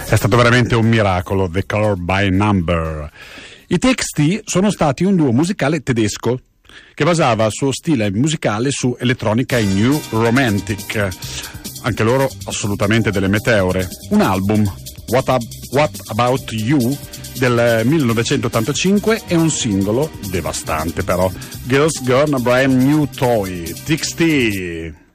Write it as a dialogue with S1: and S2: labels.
S1: È stato veramente un miracolo, The Color by Number. I TXT sono stati un duo musicale tedesco che basava il suo stile musicale su elettronica e new romantic, anche loro assolutamente delle meteore. Un album, What About You, del 1985, e un singolo devastante però, Girls Gonna Brand New Toy, TXT.